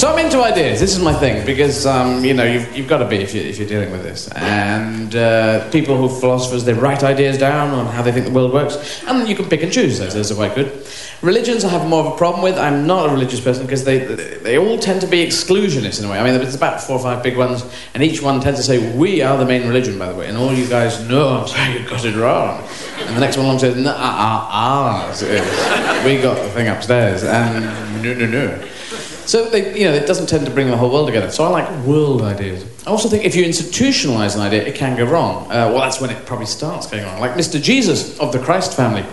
So I'm into ideas. This is my thing, because, you've got to be if you're dealing with this. And people who are philosophers, they write ideas down on how they think the world works, and you can pick and choose those. Those are quite good. Religions I have more of a problem with. I'm not a religious person, because they all tend to be exclusionist in a way. I mean, there's about 4 or 5 big ones, and each one tends to say, we are the main religion, by the way, and all you guys know, I'm sorry, you got it wrong. And the next one along says, ours is. We got the thing upstairs, and no. So, it doesn't tend to bring the whole world together. So I like world ideas. I also think if you institutionalise an idea, it can go wrong. Well, that's when it probably starts going wrong. Like Mr. Jesus of the Christ family.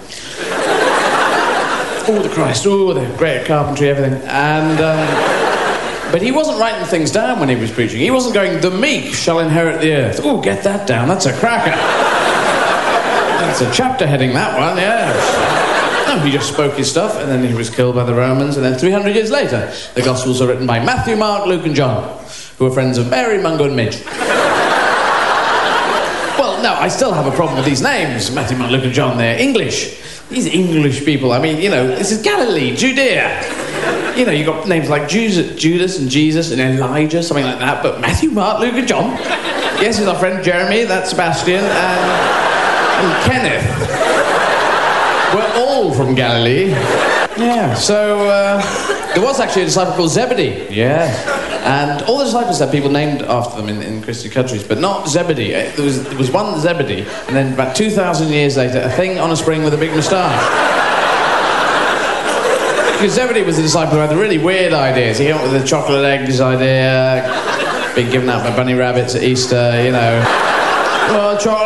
Oh, the Christ. Oh, the great carpentry, everything. And, but he wasn't writing things down when he was preaching. He wasn't going, the meek shall inherit the earth. Oh, get that down. That's a cracker. That's a chapter heading, that one, yeah. No, he just spoke his stuff, and then he was killed by the Romans, and then 300 years later, the Gospels are written by Matthew, Mark, Luke, and John, who are friends of Mary, Mungo, and Midge. Well, no, I still have a problem with these names. Matthew, Mark, Luke, and John, they're English. These English people, I mean, this is Galilee, Judea. You've got names like Judas and Jesus and Elijah, something like that, but Matthew, Mark, Luke, and John. Yes, here's our friend Jeremy, that's Sebastian, and Kenneth. We're all from Galilee. Yeah, so there was actually a disciple called Zebedee. Yeah. And all the disciples had people named after them in Christian countries, but not Zebedee. There was one Zebedee, and then about 2,000 years later, a thing on a spring with a big moustache. Because Zebedee was a disciple who had the really weird ideas. He came up with the chocolate eggs idea, being given out by bunny rabbits at Easter, Well, chocolate